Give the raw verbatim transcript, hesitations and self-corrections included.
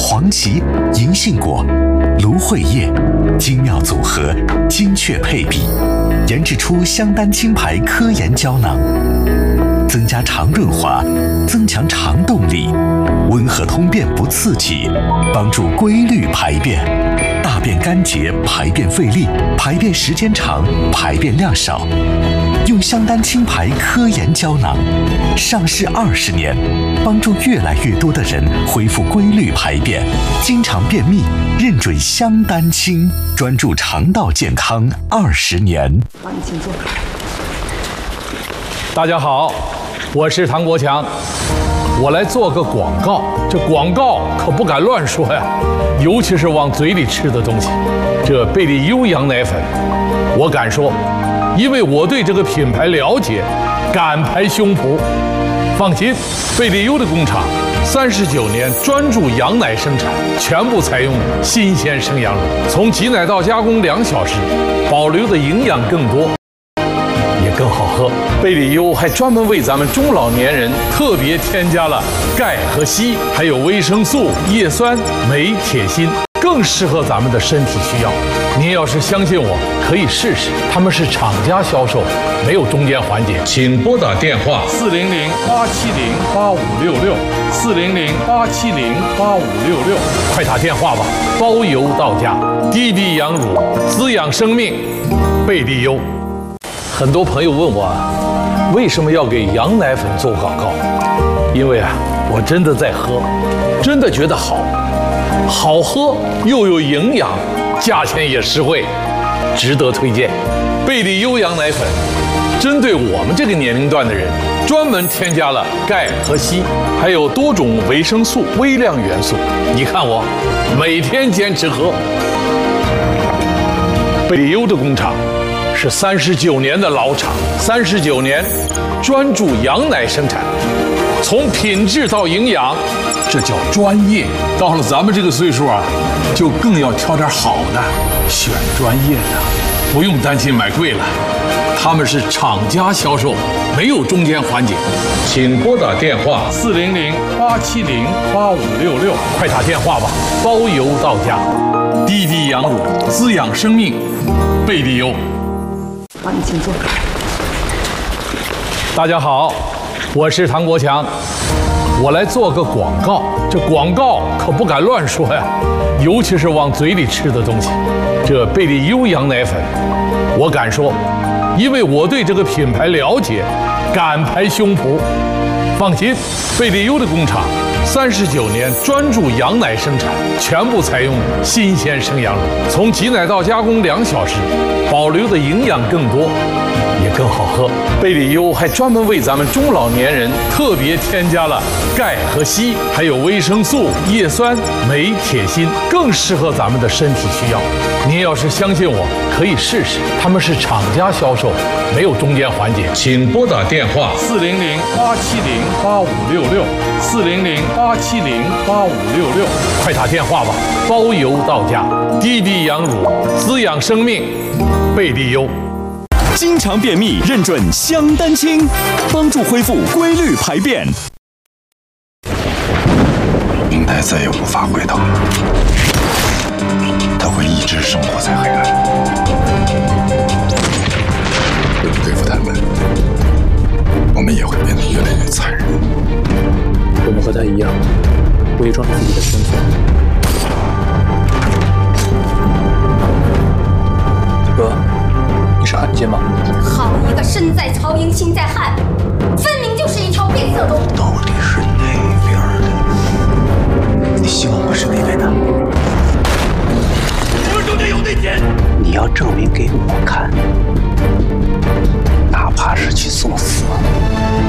黄芪、银杏果、芦荟叶，精妙组合，精确配比，研制出香丹清牌科研胶囊，增加肠润滑，增强肠动力，温和通便不刺激，帮助规律排便，大便干结，排便费力，排便时间长，排便量少。用香丹清牌科研胶囊，上市二十年，帮助越来越多的人恢复规律排便，经常便秘，认准香丹清，专注肠道健康二十年。 好，你请坐。 大家好，我是唐国强，我来做个广告。这广告可不敢乱说呀，尤其是往嘴里吃的东西。这贝利优羊奶粉，我敢说，因为我对这个品牌了解，敢拍胸脯。放心，贝利优的工厂三十九年专注羊奶生产，全部采用新鲜生羊乳，从挤奶到加工两小时，保留的营养更多，也更好喝。贝利优还专门为咱们中老年人特别添加了钙和硒，还有维生素、叶酸、镁、铁、锌，更适合咱们的身体需要。您要是相信我，可以试试。他们是厂家销售，没有中间环节。请拨打电话四零零八七零八五六六，四零零八七零八五六六，快打电话吧，包邮到家。滴滴羊乳，滋养生命，贝利优。很多朋友问我，为什么要给羊奶粉做广告？因为啊，我真的在喝，真的觉得好，好喝又有营养，价钱也实惠，值得推荐。贝利优羊奶粉针对我们这个年龄段的人，专门添加了钙和硒，还有多种维生素、微量元素。你看我每天坚持喝。贝利优的工厂是三十九年的老厂，三十九年专注羊奶生产，从品质到营养，这叫专业。到了咱们这个岁数啊，就更要挑点好的，选专业的，不用担心买贵了。他们是厂家销售，没有中间环节。请拨打电话四零零八七零八五六六，快打电话吧，包邮到家。滴滴羊乳，滋养生命，贝利优。 好，你请坐。 大家好，我是唐国强，我来做个广告。这广告可不敢乱说呀，尤其是往嘴里吃的东西。这贝利优羊奶粉，我敢说，因为我对这个品牌了解，敢拍胸脯。放心，贝利优的工厂三十九年专注羊奶生产，全部采用新鲜生羊乳，从挤奶到加工两小时，保留的营养更多，也更好喝。贝利优还专门为咱们中老年人特别添加了钙和硒，还有维生素、叶酸、镁、铁、锌，更适合咱们的身体需要。您要是相信我，可以试试。他们是厂家销售，没有中间环节。请拨打电话四零零八七零八五六六，四零零八七零八五六六，快打电话吧，包邮到家。滴滴羊乳，滋养生命，贝利优。 经常便秘，认准香丹清，帮助恢复规律排便。 明代再也无法回头了，他会一直生活在黑暗。为了对付他们，我们也会变得越来越残忍。 我们和他一样，伪装着自己的身份。哥，你是汉奸吗？ 好一个身在曹营心在汉，分明就是一条变色龙。 到底是哪边的？你希望我是哪边的？ 我们中间有内奸！ 你要证明给我看，哪怕是去送死。